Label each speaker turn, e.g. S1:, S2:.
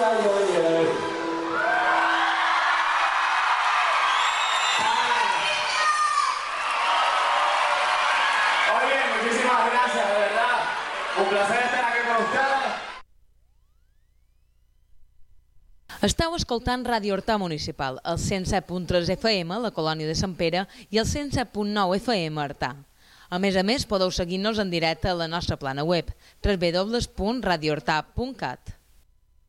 S1: Muchísimas gracias, de verdad. Un placer estar aquí con ustedes.
S2: Esteu escoltant Ràdio Horta Municipal, el 107.3 FM, la colònia de Sant Pere, i el 107.9 FM Artà. A més, podeu seguir-nos en directe a la nostra plana web, www.radiohorta.cat.